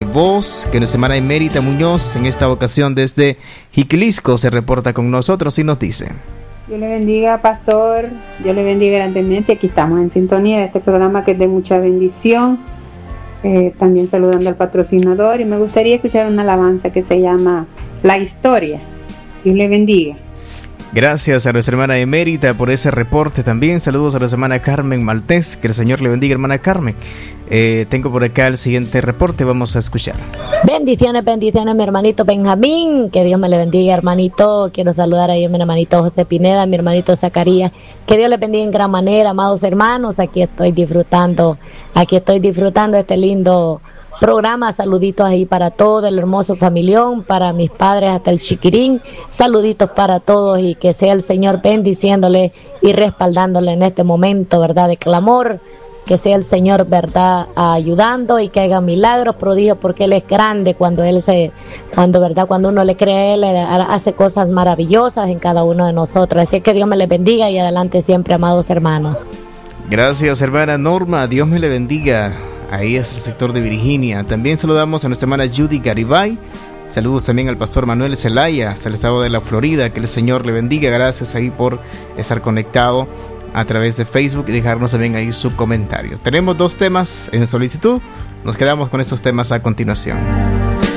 voz, que nuestra hermana Emérita Muñoz, en esta ocasión desde Jiquilisco, se reporta con nosotros y nos dice: Dios le bendiga, pastor, Dios le bendiga grandemente. Aquí estamos en sintonía de este programa que es de mucha bendición. También saludando al patrocinador, y me gustaría escuchar una alabanza que se llama La Historia. Dios le bendiga. Gracias a nuestra hermana Emérita por ese reporte también. Saludos a nuestra hermana Carmen Maltés. Que el Señor le bendiga, hermana Carmen. Tengo por acá el siguiente reporte. Vamos a escuchar. Bendiciones, mi hermanito Benjamín. Que Dios me le bendiga, hermanito. Quiero saludar ahí a mi hermanito José Pineda, mi hermanito Zacarías. Que Dios le bendiga en gran manera, amados hermanos. Aquí estoy disfrutando este lindo programa. Saluditos ahí para todo el hermoso familión, para mis padres hasta el chiquirín. Saluditos para todos, y que sea el Señor bendiciéndole y respaldándole en este momento, verdad, de clamor. Que sea el Señor, verdad, ayudando, y que haga milagros, prodigios, porque Él es grande. Cuando uno le cree a Él hace cosas maravillosas en cada uno de nosotros. Así que Dios me les bendiga y adelante siempre, amados hermanos. Gracias, hermana Norma. Dios me le bendiga. Ahí es el sector de Virginia. También saludamos a nuestra hermana Judy Garibay. Saludos también al pastor Manuel Zelaya, hasta el estado de la Florida. Que el Señor le bendiga. Gracias ahí por estar conectado a través de Facebook y dejarnos también ahí su comentario. Tenemos 2 temas en solicitud. Nos quedamos con estos temas a continuación.